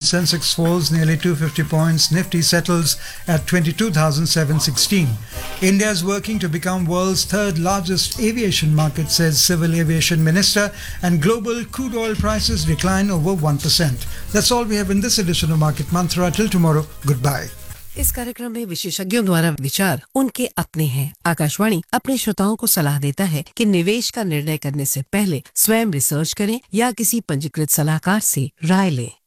Sensex falls nearly 250 points. Nifty settles at 22,716. India is working to become world's third largest aviation market, says Civil Aviation Minister, and global crude oil prices decline over 1%. That's all we have in this edition of Market Mantra. Till tomorrow, goodbye. इस कार्यक्रम में विशेषज्ञों द्वारा विचार उनके अपने हैं। आकाशवाणी अपने श्रोताओं को सलाह देता है कि निवेश का निर्णय करने से पहले स्वयं रिसर्च करें या किसी पंजीकृत सलाहकार से राय लें।